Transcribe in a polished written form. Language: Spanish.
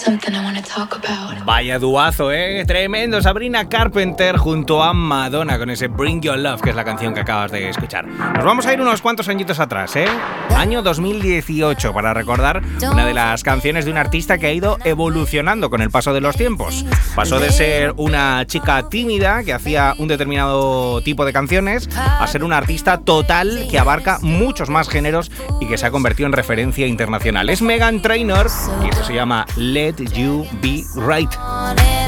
Vaya duazo, tremendo. Sabrina Carpenter junto a Madonna con ese Bring Your Love, que es la canción que acabas de escuchar. Nos vamos a ir unos cuantos añitos atrás, año 2018, para recordar una de las canciones de un artista que ha ido evolucionando con el paso de los tiempos. Pasó de ser una chica tímida que hacía un determinado tipo de canciones a ser una artista total que abarca muchos más géneros y que se ha convertido en referencia internacional. Es Meghan Trainor y esto se llama Let You Be Right.